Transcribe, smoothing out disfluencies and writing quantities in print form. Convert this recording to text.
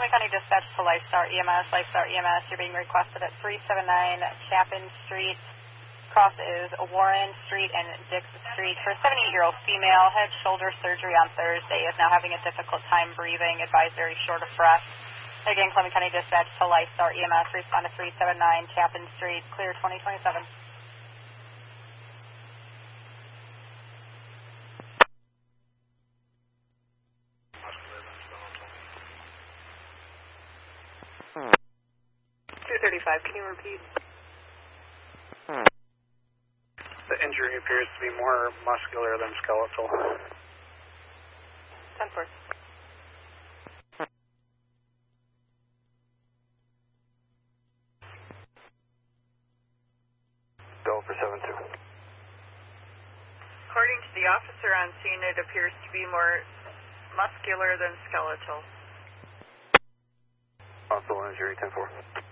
Columbia County Dispatch to Lifestar EMS. Lifestar EMS, you're being requested at 379 Chapin Street. Cross is Warren Street and Dix Street for a 78-year-old female. Head shoulder surgery on Thursday. Is now having a difficult time breathing. Advised very short of breath. Again, Columbia County Dispatch to Lifestar EMS. Respond to 379 Chapin Street. Clear 2027. Hmm. 235, can you repeat? The injury appears to be more muscular than skeletal. 10-4. Go for 7-2. According to the officer on scene, it appears to be more muscular than skeletal. Possible injury, 10-4.